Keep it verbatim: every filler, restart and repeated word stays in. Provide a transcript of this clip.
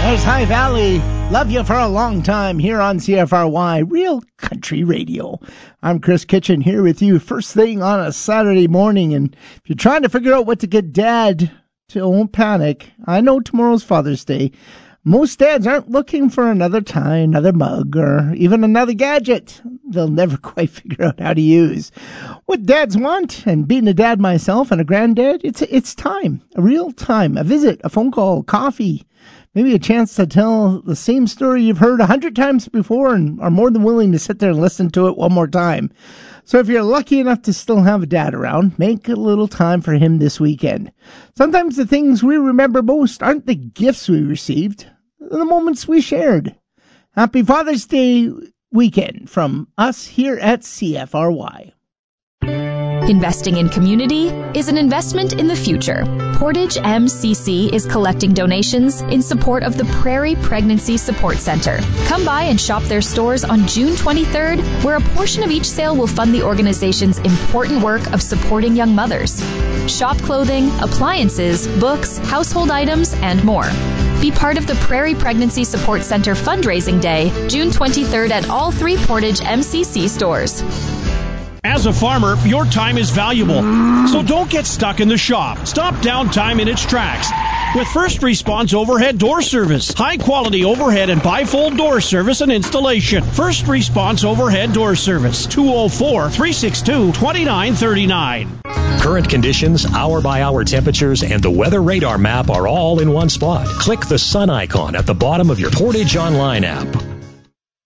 There's High Valley. Love you for a long time here on C F R Y, Real Country Radio. I'm Chris Kitchen here with you first thing on a Saturday morning. And if you're trying to figure out what to get Dad, don't panic. I know tomorrow's Father's Day. Most dads aren't looking for another tie, another mug, or even another gadget they'll never quite figure out how to use. What dads want, and being a dad myself and a granddad, it's it's time, a real time, a visit, a phone call, coffee, maybe a chance to tell the same story you've heard a hundred times before and are more than willing to sit there and listen to it one more time. So if you're lucky enough to still have a dad around, make a little time for him this weekend. Sometimes the things we remember most aren't the gifts we received, the moments we shared. Happy Father's Day weekend from us here at C F R Y. Investing in community is an investment in the future. Portage M C C is collecting donations in support of the Prairie Pregnancy Support Center. Come by and shop their stores on June twenty-third, where a portion of each sale will fund the organization's important work of supporting young mothers. Shop clothing, appliances, books, household items, and more. Be part of the Prairie Pregnancy Support Center fundraising day, June twenty-third at all three Portage M C C stores. As a farmer, your time is valuable, so don't get stuck in the shop. Stop downtime in its tracks with First Response Overhead Door Service. High-quality overhead and bifold door service and installation. First Response Overhead Door Service, two oh four, three six two, two nine three nine. Current conditions, hour-by-hour temperatures, and the weather radar map are all in one spot. Click the sun icon at the bottom of your Portage Online app.